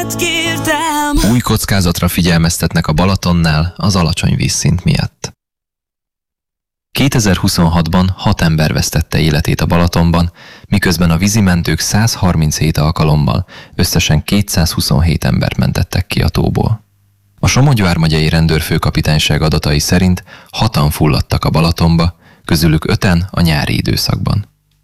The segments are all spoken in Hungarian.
Téged kértem. Új kockázatra figyelmeztetnek a Balatonnál az alacsony vízszint miatt. 2026-ban 6 ember vesztette életét a Balatonban, miközben a vízimentők 137 alkalommal összesen 227 embert mentettek ki a tóból. A Somogy vármegyei rendőrfőkapitányság adatai szerint 6-an fulladtak a Balatonba, közülük 5-en a nyári időszakban.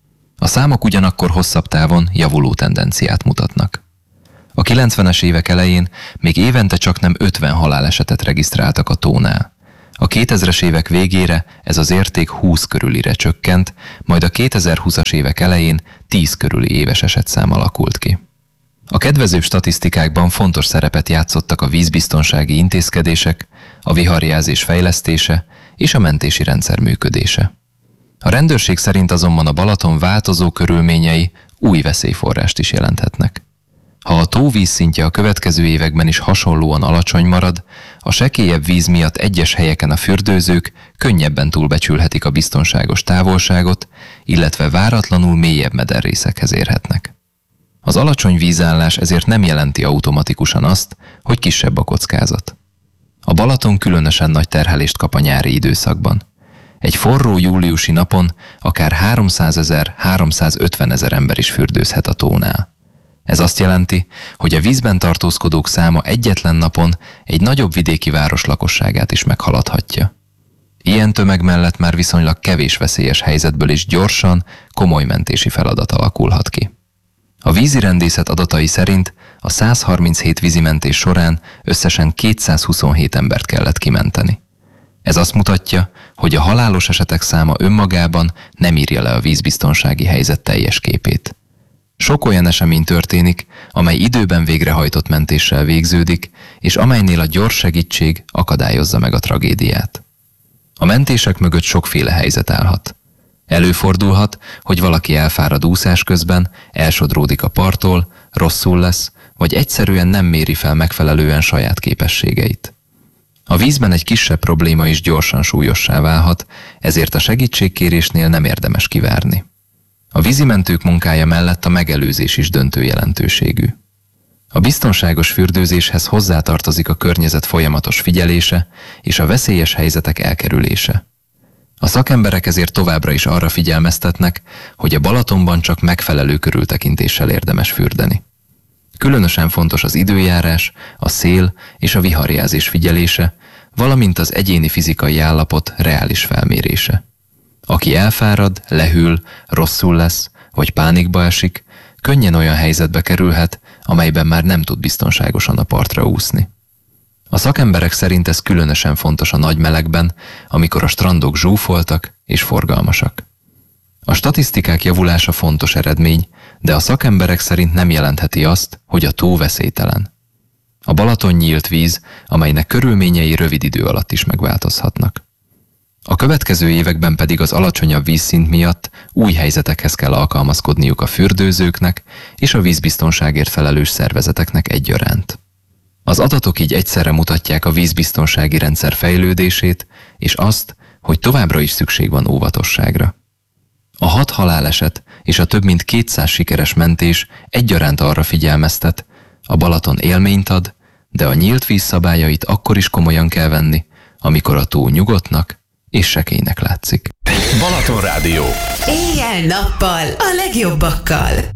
A számok ugyanakkor hosszabb távon javuló tendenciát mutatnak. A 90-es évek elején még évente csaknem 50 halálesetet regisztráltak a tónál. A 2000-es évek végére ez az érték 20 körülire csökkent, majd a 2020-as évek elején 10 körüli éves esetszám alakult ki. A kedvezőbb statisztikákban fontos szerepet játszottak a vízbiztonsági intézkedések, a viharjelzés fejlesztése és a mentési rendszer működése. A rendőrség szerint azonban a Balaton változó körülményei új veszélyforrást is jelenthetnek. Ha a tó vízszintje a következő években is hasonlóan alacsony marad, a sekélyebb víz miatt egyes helyeken a fürdőzők könnyebben túlbecsülhetik a biztonságos távolságot, illetve váratlanul mélyebb mederrészekhez érhetnek. Az alacsony vízállás ezért nem jelenti automatikusan azt, hogy kisebb a kockázat. A Balaton különösen nagy terhelést kap a nyári időszakban. Egy forró júliusi napon akár 300 000-350 000 ember is fürdőzhet a tónál. Ez azt jelenti, hogy a vízben tartózkodók száma egyetlen napon egy nagyobb vidéki város lakosságát is meghaladhatja. Ilyen tömeg mellett már viszonylag kevés veszélyes helyzetből is gyorsan, komoly mentési feladat alakulhat ki. A vízirendészet adatai szerint a 137 vízimentés során összesen 227 embert kellett kimenteni. Ez azt mutatja, hogy a halálos esetek száma önmagában nem írja le a vízbiztonsági helyzet teljes képét. Sok olyan esemény történik, amely időben végrehajtott mentéssel végződik, és amelynél a gyors segítség akadályozza meg a tragédiát. A mentések mögött sokféle helyzet állhat. Előfordulhat, hogy valaki elfárad úszás közben, elsodródik a parttól, rosszul lesz, vagy egyszerűen nem méri fel megfelelően saját képességeit. A vízben egy kisebb probléma is gyorsan súlyossá válhat, ezért a segítségkérésnél nem érdemes kivárni. A vízimentők munkája mellett a megelőzés is döntő jelentőségű. A biztonságos fürdőzéshez hozzátartozik a környezet folyamatos figyelése és a veszélyes helyzetek elkerülése. A szakemberek ezért továbbra is arra figyelmeztetnek, hogy a Balatonban csak megfelelő körültekintéssel érdemes fürdeni. Különösen fontos az időjárás, a szél és a viharjelzés figyelése, valamint az egyéni fizikai állapot reális felmérése. Aki elfárad, lehűl, rosszul lesz, vagy pánikba esik, könnyen olyan helyzetbe kerülhet, amelyben már nem tud biztonságosan a partra úszni. A szakemberek szerint ez különösen fontos a nagy melegben, amikor a strandok zsúfoltak és forgalmasak. A statisztikák javulása fontos eredmény, de a szakemberek szerint nem jelentheti azt, hogy a tó veszélytelen. A Balaton nyílt víz, amelynek körülményei rövid idő alatt is megváltozhatnak. A következő években pedig az alacsonyabb vízszint miatt új helyzetekhez kell alkalmazkodniuk a fürdőzőknek és a vízbiztonságért felelős szervezeteknek egyaránt. Az adatok így egyszerre mutatják a vízbiztonsági rendszer fejlődését, és azt, hogy továbbra is szükség van óvatosságra. A 6 haláleset és a több mint 200 sikeres mentés egyaránt arra figyelmeztet, a Balaton élményt ad, de a nyílt víz szabályait akkor is komolyan kell venni, amikor a tó nyugodtnak és sekélynek látszik. Balaton Rádió. Éjjel-nappal a legjobbakkal.